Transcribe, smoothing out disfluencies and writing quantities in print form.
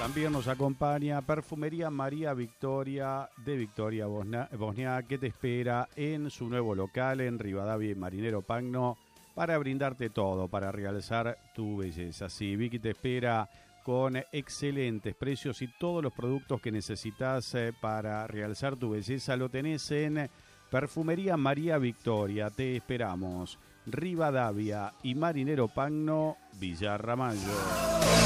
También nos acompaña Perfumería María Victoria de Victoria Bosnia, que te espera en su nuevo local en Rivadavia y Marinero Pagno para brindarte todo, para realzar tu belleza. Sí, Vicky te espera con excelentes precios y todos los productos que necesitas para realzar tu belleza lo tenés en Perfumería María Victoria. Te esperamos. Rivadavia y Marinero Pagno, Villa Ramallo.